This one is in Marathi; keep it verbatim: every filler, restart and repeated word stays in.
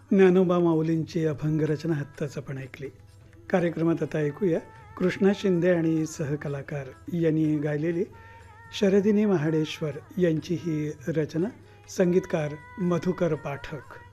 ज्ञानोबा माऊलींची अभंग रचना आत्ताच आपण ऐकली. कार्यक्रमात आता ऐकूया कृष्णा शिंदे आणि सहकलाकार यांनी गायलेली शरदिनी महाडेश्वर यांची ही रचना. संगीतकार मधुकर पाठक.